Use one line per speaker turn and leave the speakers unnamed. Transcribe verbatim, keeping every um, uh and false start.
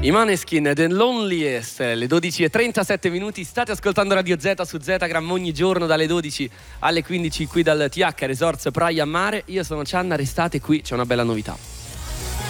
I Maneskin, The Loneliest, le dodici e trentasette minuti, state ascoltando Radio Z su Zetagram ogni giorno dalle dodici alle quindici qui dal T H Resorts Praia Mare. Io sono Cianna, restate qui, c'è una bella novità.